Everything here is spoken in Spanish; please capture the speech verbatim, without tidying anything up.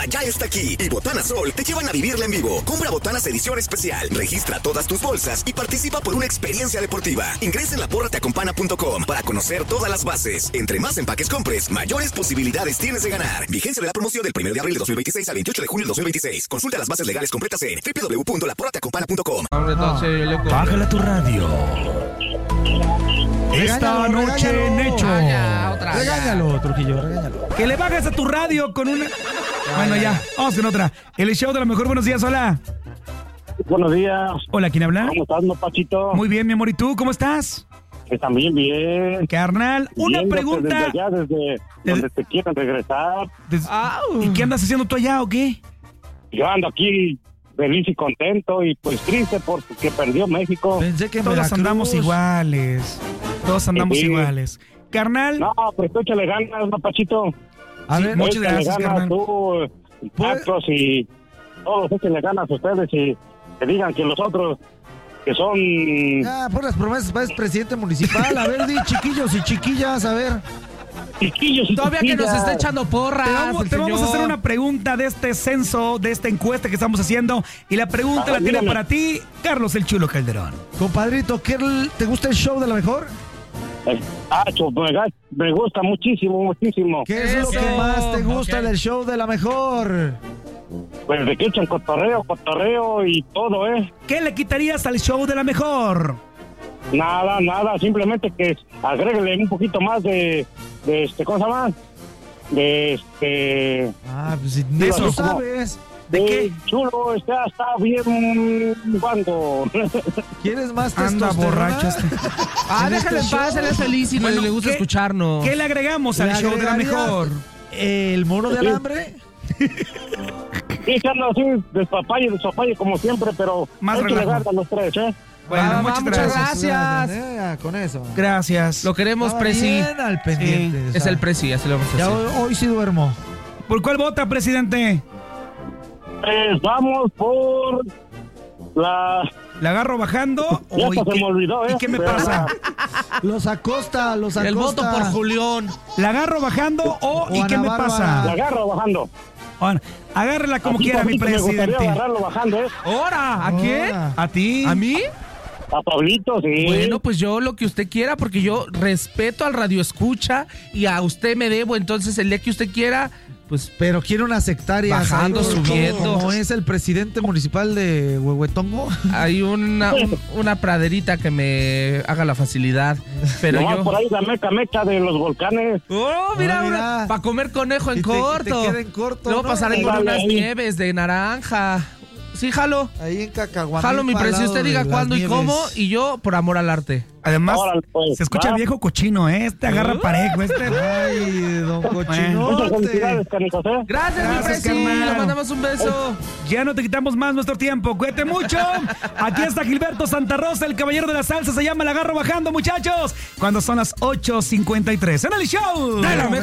ya está aquí y Botana Sol te llevan a vivirla en vivo. Compra Botanas edición especial, registra todas tus bolsas y participa por una experiencia deportiva. Ingresa en la porra te acompaña punto com para conocer todas las bases. Entre más empaques compres, mayores posibilidades tienes de ganar. Vigencia de la promoción del primero de abril de dos mil veintiséis al veintiocho de junio de dos mil veintiséis. Consulta las bases legales completas en doble u doble u doble u punto la porra te acompaña punto com. Bájala tu radio. Esta Regáñalo, noche regáñalo. en Hecho. Ah, ya, otra, ya. Regáñalo, Trujillo, regáñalo. Que le bajes a tu radio con una... Bueno, ya, vamos con otra. El show de la mejor. Buenos días, hola. Buenos días. Hola, ¿quién habla? ¿Cómo estás, no, Pachito? Muy bien, mi amor. ¿Y tú? ¿Cómo estás? Que también bien. Carnal, una Viéndote pregunta. Desde allá, desde donde te quieran regresar. Des- ¿Y qué andas haciendo tú allá o qué? Yo ando aquí feliz y contento y pues triste porque perdió México. Pensé que en Todos Veracruz. andamos iguales. Todos andamos Sí. iguales. Carnal, No, pues tú échale ganas, no, Pachito. A Sí, ver, muchas Échale gracias, ganas carnal. tú, Pues- Patos y todos échale ganas a ustedes y que digan que los otros que son... ah, por las promesas, es presidente municipal. A ver, di chiquillos y chiquillas, a ver. Chiquillos y Todavía que nos chiquillas. está echando porras. te vamos, el te vamos a señor. hacer una pregunta de este censo, de esta encuesta que estamos haciendo. Y la pregunta Ajá, la tiene dígame. para ti, Carlos el Chulo Calderón. Compadrito, ¿qué l- ¿te gusta el show de la mejor? Eh, Acho, me, ga- me gusta muchísimo, muchísimo. ¿Qué es lo Eso. que más te gusta Ok. del show de la mejor? Pues de que echan cotorreo, cotorreo y todo, ¿eh? ¿Qué le quitarías al show de la mejor? Nada, nada, simplemente que agréguele un poquito más de, de este, ¿cómo se llama? De este... Ah, pues si De ni eso. tú sabes. ¿De de qué? Chulo, está, está bien guango. ¿Quieres más Anda testosterona? borracho este. Ah, en déjale en este paz, show? él es feliz y Bueno, le gusta ¿qué- escucharnos. ¿Qué le agregamos al ¿Le show de la agregarías mejor? ¿El mono de Sí. alambre? Sí, que ando así, despapalle, despapalle como siempre, pero Más hay que relajo. llegar a los tres, ¿eh? Bueno, Va, va, muchas muchas gracias. gracias. Eh, ah, con eso. Gracias. Lo queremos, Estaba Presi. bien al pendiente. o Es sea, el Presi, así lo vamos a Ya hacer. hoy, hoy sí duermo. ¿Por cuál vota, presidente? Pues vamos por la... ¿La agarro bajando? Ya o hasta y se qué- me olvidó, ¿eh? ¿Y qué me Pero- pasa? Los acosta, los acosta. El voto por Julián. ¿La agarro bajando o y Juana qué me Bárbara. La pasa? agarro bajando. Bueno, agárrela como Así quiera, mi poquito me gustaría presidente. agarrarlo bajando, ¿eh? ¿Ahora? ¿A quién? Ahora. ¿A ti? ¿A mí? A Pablito, sí. Bueno, pues yo lo que usted quiera, porque yo respeto al radio escucha y a usted me debo, entonces el día que usted quiera, pues Pero quiere unas hectáreas. Bajando, ahí, como- subiendo. Como es el presidente municipal de Huehuetongo. hay una, un- una praderita que me haga la facilidad. Pero Nomás yo... por ahí la meca meca de los volcanes. ¡Oh, mira! Oh, mira. Para comer conejo en Y te- te corto. queda en corto, Luego ¿no? pasaré por Dale unas ahí. nieves de naranja. Sí, jalo. Ahí en Cacahuamilpa. Jalo, mi al precio. lado Usted de diga las cuándo y nieves. cómo, y yo por amor al arte. Además, Órale, pues, se escucha va. viejo cochino, ¿eh? Este agarra parejo, este. Ay, don Muchas Cochinote. felicidades, Carlitos, ¿eh? Gracias, Gracias, mi presi. carnal. Le mandamos un beso. Ya no te quitamos más nuestro tiempo. Cuídate mucho. Aquí está Gilberto Santa Rosa, el caballero de la salsa. Se llama La Agarro Bajando, muchachos. Cuando son las ocho cincuenta y tres. En el show. De la mejor.